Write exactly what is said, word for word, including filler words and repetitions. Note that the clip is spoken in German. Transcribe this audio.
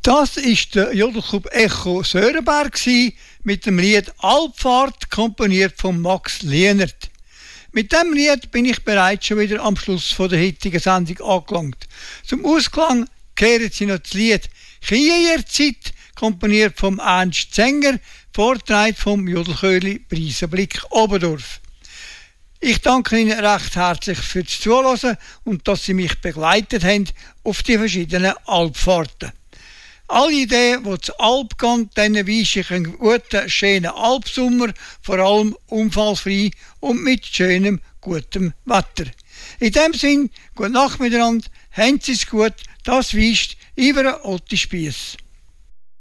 Das ist der Jodelclub Echo Sörenberg mit dem Lied Alpfahrt, komponiert von Max Lienert. Mit dem Lied bin ich bereits schon wieder am Schluss von der heutigen Sendung angelangt. Zum Ausklang kehren Sie noch das Lied Kierzeit, komponiert vom Ernst Zenger, vorgetragen vom Jodelchöli Preisenblick Oberdorf. Ich danke Ihnen recht herzlich fürs Zuhören und dass Sie mich begleitet haben auf die verschiedenen Alpfahrten. Alle Ideen, die zur Alp gehen, denen wünsche ich einen guten, schönen Alpsommer, vor allem unfallfrei und mit schönem, gutem Wetter. In dem Sinn, gute Nacht miteinander, haben Sie es gut, das wünscht Iver Otti Spiess.